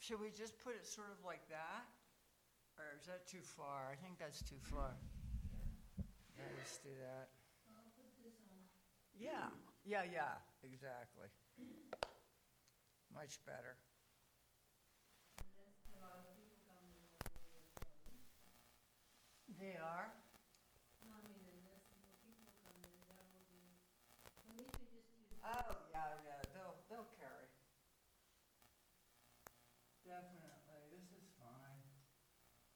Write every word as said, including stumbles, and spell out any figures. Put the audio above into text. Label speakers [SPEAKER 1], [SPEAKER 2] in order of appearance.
[SPEAKER 1] Should we just put it sort of like that? Or is that too far? I think that's too far. Yeah, let's do that.
[SPEAKER 2] I'll put this on.
[SPEAKER 1] Yeah, yeah, yeah, exactly. Much better.
[SPEAKER 2] And that's a lot of people coming in.
[SPEAKER 1] They are?
[SPEAKER 2] No, I mean, and that's more people coming in, that will be, at least we just use.
[SPEAKER 1] Oh, yeah, yeah,